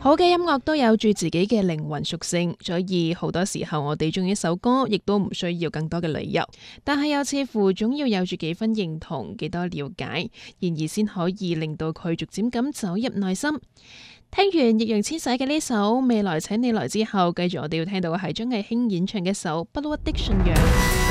好嘅音樂都有住自己嘅靈魂屬性，所以好多時候我哋中意一首歌，亦都唔需要更多嘅理由，但係又似乎總要有住幾分認同、幾多了解，然而先可以令到佢逐漸咁走入內心。聽完易烊千璽嘅呢首《未來請你來》之後，繼續我哋要聽到嘅係張藝興演唱嘅一首《不屈的信仰》。